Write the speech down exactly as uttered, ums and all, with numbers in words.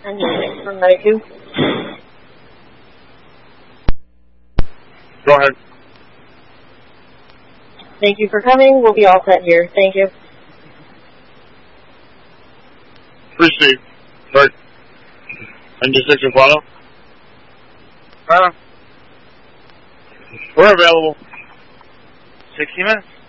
And six from ninety-two. Go ahead. Thank you for coming. We'll be all set here. Thank you. Received. Right. Engine six and follow. Uh, we're available. sixty minutes.